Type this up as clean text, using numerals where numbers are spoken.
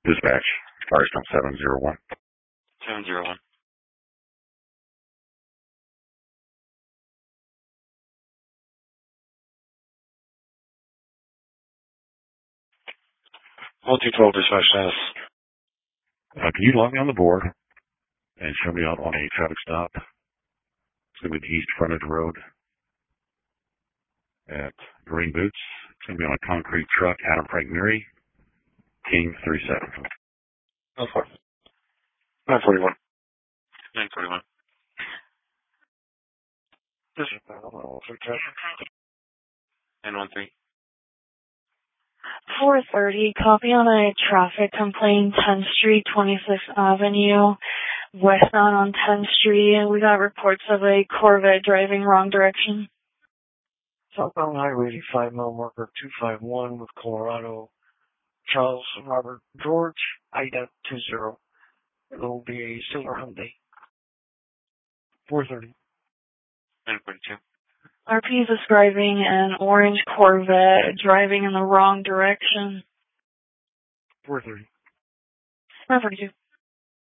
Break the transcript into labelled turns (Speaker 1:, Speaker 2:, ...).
Speaker 1: Dispatch, Firestone 701.
Speaker 2: 701. Well, 212 dispatch status.
Speaker 1: Can you log me on the board and show me out on a traffic stop? It's going to be the East Frontage Road at Green Boots. It's going to be on a concrete truck, Adam Frank Murray, King 37.
Speaker 2: 941. 941. This is 913.
Speaker 3: 4:30, copy on a traffic complaint, 10th Street, 26th Avenue, westbound on 10th Street, and we got reports of a Corvette driving wrong direction.
Speaker 4: Southbound Highway 85, mile marker 251 with Colorado, Charles Robert George, Ida 20. It'll be a silver Hyundai. 4:30.
Speaker 2: 942.
Speaker 3: RP is describing an orange Corvette driving in the wrong direction.
Speaker 4: 4:30.
Speaker 3: 942.